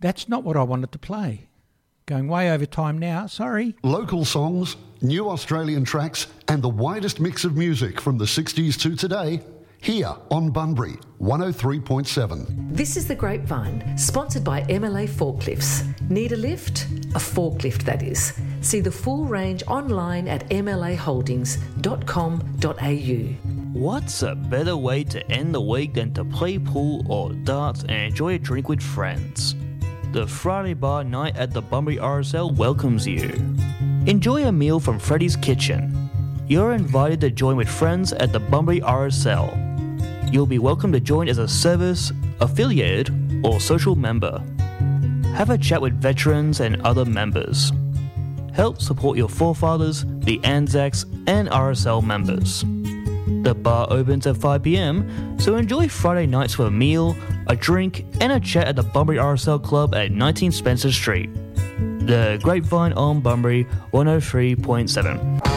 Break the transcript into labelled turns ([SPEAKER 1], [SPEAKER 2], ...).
[SPEAKER 1] That's not what I wanted to play. Going way over time now, sorry.
[SPEAKER 2] Local songs, new Australian tracks, and the widest mix of music from the 60s to today, here on Bunbury 103.7.
[SPEAKER 3] This is The Grapevine, sponsored by MLA Forklifts. Need a lift? A forklift, that is. See the full range online at mlaholdings.com.au.
[SPEAKER 4] What's a better way to end the week than to play pool or darts and enjoy a drink with friends? The Friday Bar Night at the Bunbury RSL welcomes you. Enjoy a meal from Freddy's Kitchen. You're invited to join with friends at the Bunbury RSL. You'll be welcome to join as a service, affiliated, or social member. Have a chat with veterans and other members. Help support your forefathers, the Anzacs, and RSL members. The bar opens at 5 p.m, so enjoy Friday nights with a meal, a drink, and a chat at the Bunbury RSL Club at 19 Spencer Street. The Grapevine on Bunbury 103.7.